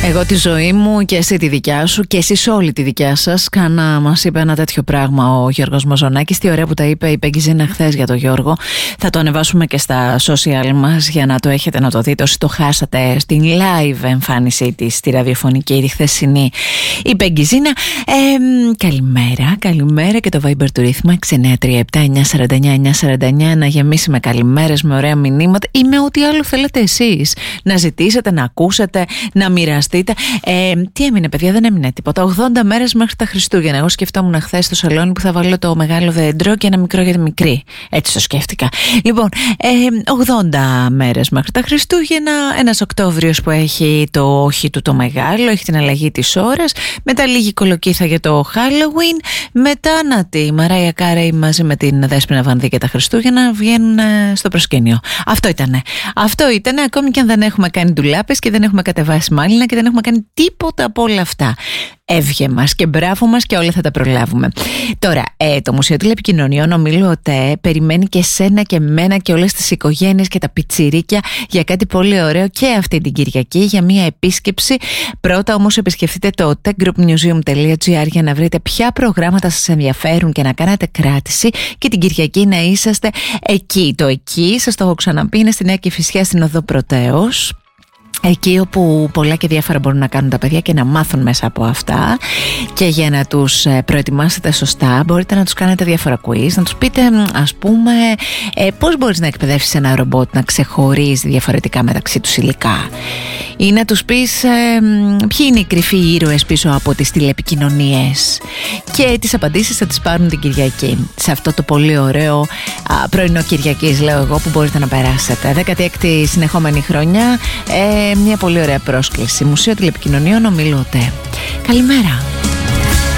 Εγώ τη ζωή μου και εσύ τη δικιά σου και εσείς όλη τη δικιά σας. Μας είπε ένα τέτοιο πράγμα ο Γιώργος Μαζονάκης. Τι ωραία που τα είπε η Πέγγιζίνα χθες για τον Γιώργο. Θα το ανεβάσουμε και στα social μας για να το έχετε να το δείτε όσοι το χάσατε στην live εμφάνισή της στη ραδιοφωνική τη χθεσινή η Πέγγιζίνα. Καλημέρα και το Viber του ρύθμα 6937-949-949 να γεμίσει με καλημέρες, με ωραία μηνύματα ή με ό,τι άλλο θέλετε εσείς να ζητήσετε, να ακούσετε, να μοιραστείτε. Τι έμεινε, παιδιά? Δεν έμεινε τίποτα. 80 μέρες μέχρι τα Χριστούγεννα. Εγώ σκεφτόμουν χθες στο σαλόνι που θα βάλω το μεγάλο δέντρο και ένα μικρό για τη μικρή. Έτσι το σκέφτηκα. Λοιπόν, 80 μέρες μέχρι τα Χριστούγεννα. Ένας Οκτώβριος που έχει το όχι του το μεγάλο, έχει την αλλαγή της ώρας. Μετά λίγη κολοκύθα για το Halloween. Μετά να τη Μαράια Κάρεϊ μαζί με την Δέσποινα Βανδύ και τα Χριστούγεννα βγαίνουν στο προσκήνιο. Αυτό ήτανε, ακόμη και αν δεν έχουμε κάνει ντουλάπες και δεν έχουμε κατεβάσει μάλινα και δεν έχουμε κάνει τίποτα από όλα αυτά. Εύγε μας και μπράβο μας και όλα θα τα προλάβουμε. Τώρα, το Μουσείο Τηλεπικοινωνιών Ομίλου ΟΤΕ περιμένει και σένα και μένα και όλες τις οικογένειες και τα πιτσιρίκια για κάτι πολύ ωραίο και αυτή την Κυριακή, για μια επίσκεψη. Πρώτα όμως επισκεφτείτε το otegroupmuseum.gr για να βρείτε ποια προγράμματα σας ενδιαφέρουν και να κάνετε κράτηση και την Κυριακή να είσαστε εκεί. Το εκεί, σας το έχω ξαναπεί, είναι στη Νέα Κηφισιά στην Οδό Πρωτέως. Εκεί όπου πολλά και διάφορα μπορούν να κάνουν τα παιδιά και να μάθουν μέσα από αυτά. Και για να τους προετοιμάσετε σωστά μπορείτε να τους κάνετε διάφορα quiz, να τους πείτε ας πούμε πώς μπορείς να εκπαιδεύσεις ένα ρομπότ να ξεχωρίζει διαφορετικά μεταξύ τους υλικά, ή να τους πεις ποιοι είναι οι κρυφοί ήρωες πίσω από τις τηλεπικοινωνίες. Και τις απαντήσεις θα τις πάρουν την Κυριακή σε αυτό το πολύ ωραίο πρωινό Κυριακής, λέω εγώ, που μπορείτε να περάσετε. 16η συνεχόμενη χρονιά. Μια πολύ ωραία πρόσκληση. Μουσείο Τηλεπικοινωνιών Ομίλου ΟΤΕ. Καλημέρα.